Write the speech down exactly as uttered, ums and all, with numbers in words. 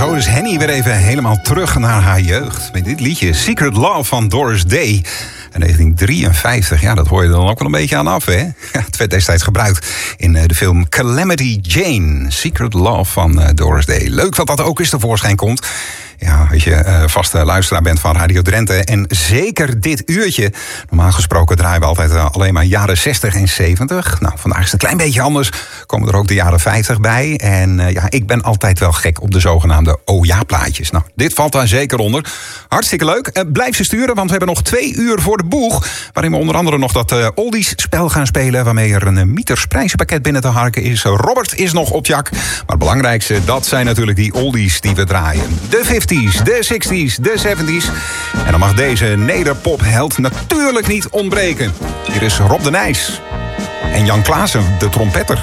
zo is Henny weer even helemaal terug naar haar jeugd. Met dit liedje Secret Love van Doris Day. In negentien drieënvijftig, ja, dat hoor je er dan ook wel een beetje aan af, hè? Ja, het werd destijds gebruikt in de film Calamity Jane. Secret Love van Doris Day. Leuk dat dat ook eens tevoorschijn komt. Ja, als je uh, vaste luisteraar bent van Radio Drenthe. En zeker dit uurtje. Normaal gesproken draaien we altijd uh, alleen maar jaren zestig en zeventig. Nou, vandaag is het een klein beetje anders. Komen er ook de jaren vijftig bij. En uh, ja, ik ben altijd wel gek op de zogenaamde oh ja plaatjes. Nou, dit valt daar zeker onder. Hartstikke leuk. Uh, blijf ze sturen, want we hebben nog twee uur voor de boeg. Waarin we onder andere nog dat uh, oldies spel gaan spelen. Waarmee er een uh, Mieters prijzenpakket binnen te harken is. Robert is nog op jak. Maar het belangrijkste, dat zijn natuurlijk die oldies die we draaien. De vijftiger. De zestig's, de zeventig's. En dan mag deze nederpopheld natuurlijk niet ontbreken. Hier is Rob de Nijs. En Jan Klaassen, de trompetter.